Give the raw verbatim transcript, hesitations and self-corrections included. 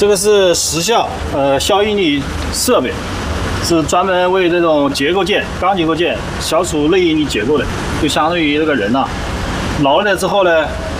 这个是时效呃消应力设备，是专门为这种结构件、钢结构件消除内应力结构的，就相当于这个人呐、啊，劳累了之后呢，